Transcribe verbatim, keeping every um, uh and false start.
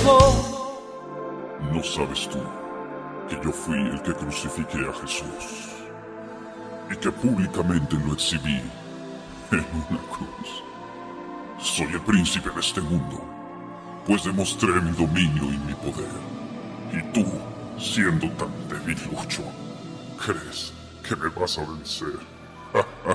lejos. No sabes tú que yo fui el que crucifiqué a Jesús y que públicamente lo exhibí en una cruz. Soy el príncipe de este mundo, pues demostré mi dominio y mi poder. Y tú, siendo tan debilucho, ¿crees que me vas a vencer?